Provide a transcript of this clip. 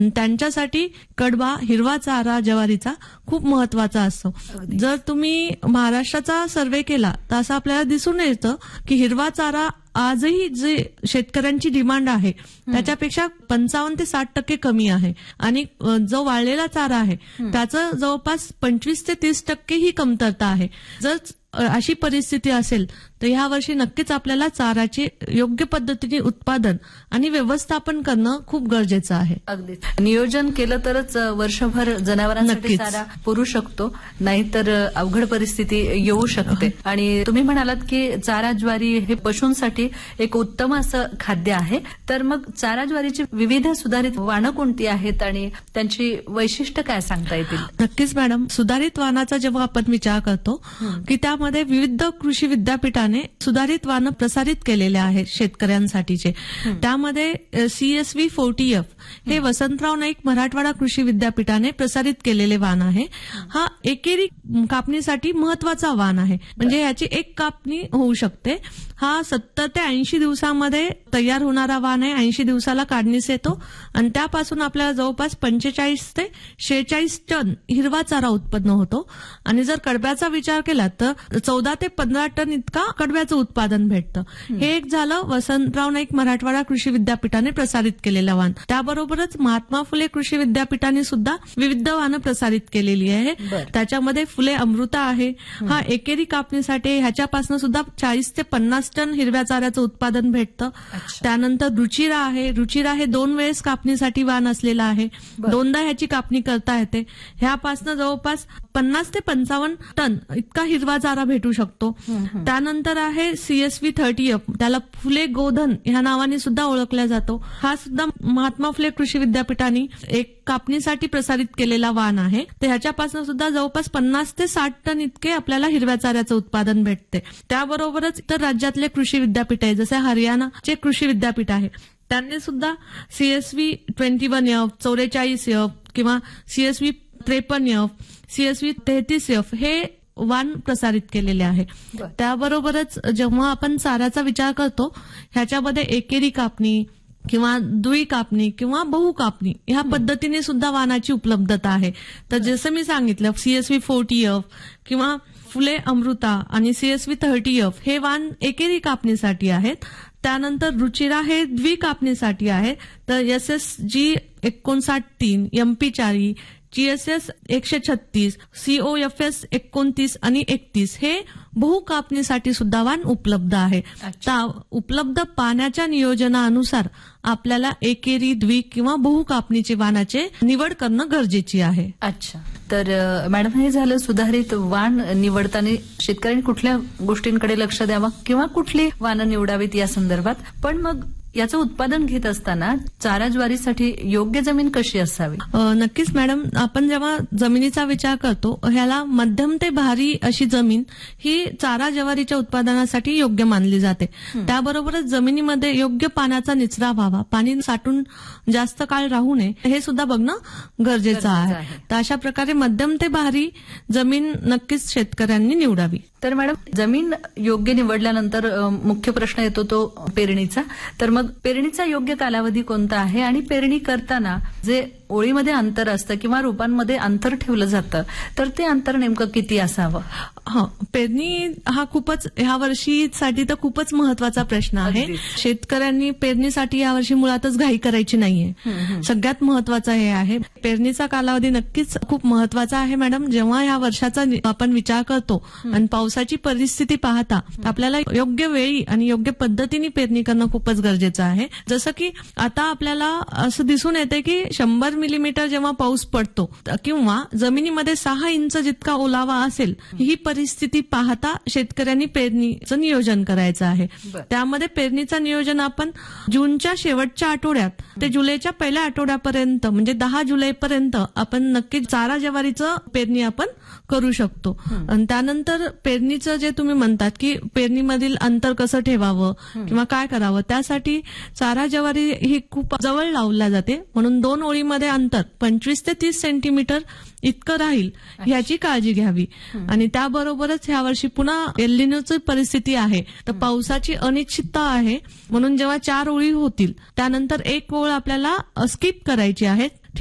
त्यांच्यासाठी कडबा, हिरवा चारा ज्वारीचा खूप महत्वाचा असतो. जर तुम्ही महाराष्ट्राचा सर्व्हे केला तर असं आपल्याला दिसून येतं की हिरवा चारा आजही जे शेतकऱ्यांची डिमांड आहे त्याच्यापेक्षा 55 ते 60% कमी आहे. आणि जो वाळलेला चारा आहे त्याचं जवळपास 25 ते 30% ही कमतरता आहे. जर अशी परिस्थिती असेल तर ह्या वर्षी नक्कीच आपल्याला चाराचे योग्य पद्धतीने उत्पादन आणि व्यवस्थापन करणं खूप गरजेचं आहे. अगदी नियोजन केलं तरच वर्षभर जनावरांसाठी चारा पुरू शकतो, नाहीतर अवघड परिस्थिती येऊ शकते. आणि तुम्ही म्हणालात की चारा ज्वारी हे पशूंसाठी एक उत्तम असं खाद्य आहे. तर मग चारा ज्वारीची विविध सुधारित वाणं कोणती आहेत आणि त्यांची वैशिष्ट्य काय सांगता येतील? नक्कीच मॅडम, सुधारित वाणाचा जेव्हा आपण विचार करतो की त्यामध्ये विविध कृषी विद्यापीठाने सुधारित वाण प्रसारित केलेले आहेत शेतकऱ्यांसाठीचे. त्यामध्ये CSV 40F हे वसंतराव नाईक मराठवाडा कृषी विद्यापीठाने प्रसारित केलेले वाण आहे. हा एकेरी कापणीसाठी महत्वाचा वाण आहे. म्हणजे याची एक कापणी होऊ शकते. हा 70 ते 80 दिवसामध्ये तयार होणारा वाण आहे. 80 दिवसाला काढणीस येतो आणि त्यापासून आपल्याला जवळपास 45 ते 46 टन हिरवा चारा उत्पन्न होतो. आणि जर कडब्याचा विचार केला तर 14 ते 15 टन इतका कडब्याचं उत्पादन भेटतं. हे एक झालं वसंतराव नाईक मराठवाडा कृषी विद्यापीठाने प्रसारित केलेलं वाण. त्याबरोबरच महात्मा फुले कृषी विद्यापीठाने सुद्धा विविध वाणं प्रसारित केलेली आहे. त्याच्यामध्ये फुले अमृता आहे. हा एकेरी कापणीसाठी ह्याच्यापासून सुद्धा 40 ते 50 टन हिरव्या चाऱ्याचं उत्पादन भेटतं. त्यानंतर रुचिरा आहे. रुचिरा हे 2 वेळेस कापणीसाठी वाण असलेला आहे. दोनदा ह्याची कापणी करता येते. ह्यापासून जवळपास 50 ते 55 टन इतका हिरवा चारा भेटू शकतो. त्यानंतर आहे CSV 30F, त्याला फुले गोधन ह्या नावाने सुद्धा ओळखला जातो. हा सुद्धा महात्मा फुले कृषी विद्यापीठाने एक कापणीसाठी प्रसारित केलेला वाण आहे. तर ह्याच्यापासून सुद्धा जवळपास 50 ते 60 टन इतके आपल्याला हिरव्या चाऱ्याचं उत्पादन भेटते. त्याबरोबरच इतर राज्यातले कृषी विद्यापीठ आहे, जसे हरियाणाचे कृषी विद्यापीठ आहे, त्यांनी सुद्धा CSV 21F, 44F किंवा CSV 53F, CSV 33F हे वाण प्रसारित केलेले आहे. त्याबरोबरच जेव्हा आपण चाऱ्याचा विचार करतो ह्याच्यामध्ये एकेरी कापणी किंवा दुई कापणी किंवा बहु कापणी ह्या पद्धतीने सुद्धा वाणाची उपलब्धता आहे. तर जसं मी सांगितलं CSV 40F किंवा फुले अमृता आणि CSV 30F हे वाण एकेरी कापणीसाठी आहेत. त्यानंतर रुचिरा हे द्वि कापणीसाठी आहे. तर SSG 59-3, MP4, GSS 136, COFS 29 आणि 31 हे बहु कापणीसाठी सुद्धा वाण उपलब्ध आहे. उपलब्ध पाण्याच्या नियोजनानुसार आपल्याला एकेरी, द्वि किंवा बहु कापणीचे वाणाचे निवड करणं गरजेची आहे. अच्छा, तर मॅडम हे झालं सुधारित वाण निवडताना शेतकऱ्यांनी कुठल्या गोष्टींकडे लक्ष द्यावं किंवा कुठली वाणं निवडावीत या संदर्भात. पण मग याचं उत्पादन घेत असताना चारा ज्वारीसाठी योग्य जमीन कशी असावी? नक्कीच मॅडम, आपण जेव्हा जमिनीचा विचार करतो ह्याला मध्यम ते भारी अशी जमीन ही चारा ज्वारीच्या उत्पादनासाठी योग्य मानली जाते. त्याबरोबरच जमिनीमध्ये योग्य पाण्याचा निचरा व्हावा, पाणी साठून जास्त काळ राहू नये हे सुद्धा बघणं गरजेचं आहे. तर अशा प्रकारे मध्यम ते भारी जमीन नक्कीच शेतकऱ्यांनी निवडावी. तर मॅडम, जमीन योग्य निवडल्यानंतर मुख्य प्रश्न येतो तो पेरणीचा. तर मग पेरणीचा योग्य कालावधी कोणता आहे आणि पेरणी करताना जे ओळीमध्ये अंतर असतं किंवा रोपांमध्ये अंतर ठेवलं जातं तर ते अंतर नेमकं किती असावं? पेरणी हा खूपच ह्या वर्षीसाठी तर खूपच महत्वाचा प्रश्न आहे. शेतकऱ्यांनी पेरणीसाठी यावर्षी मुळातच घाई करायची नाहीये. सगळ्यात महत्वाचं हे आहे. पेरणीचा कालावधी नक्कीच खूप महत्वाचा आहे मॅडम. जेव्हा ह्या वर्षाचा आपण विचार करतो आणि पावसाची परिस्थिती पाहता आपल्याला योग्य वेळी आणि योग्य पद्धतीने पेरणी करणं खूपच गरजेचं आहे. जसं की आता आपल्याला असं दिसून येते की 100 मिलीमीटर जेव्हा पाऊस पडतो किंवा जमिनीमध्ये 6 इंच जितका ओलावा असेल, ही परिस्थिती पाहता शेतकऱ्यांनी पेरणीचं नियोजन करायचं आहे. त्यामध्ये पेरणीचं नियोजन आपण जूनच्या शेवटच्या आठवड्यात ते जुलैच्या पहिल्या आठवड्यापर्यंत म्हणजे 10 जुलैपर्यंत आपण नक्कीच चारा ज्वारीचं पेरणी आपण करू शकतो. आणि त्यानंतर पेरणीचं जे तुम्ही म्हणतात की पेरणीमधील अंतर कसं ठेवावं किंवा काय करावं, त्यासाठी चारा ज्वारी ही खूप जवळ लावल्या जाते. म्हणून 2 ओळीमध्ये अंतर 25 ते 30 सेंटीमीटर इतकं राहील ह्याची काळजी घ्यावी. आणि त्याबरोबरच यावर्षी पुन्हा एल निनोची परिस्थिती आहे, तर पावसाची अनिश्चितता आहे. म्हणून जेव्हा 4 ओळी होतील त्यानंतर एक ओळ आपल्याला स्किप करायची आहे.